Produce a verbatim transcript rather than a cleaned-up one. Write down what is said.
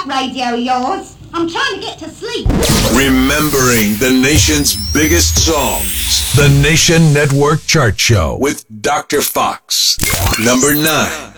that radio of yours. I'm trying to get to sleep. Remembering the nation's biggest songs. The Nation Network Chart Show with Doctor Fox. Number nine.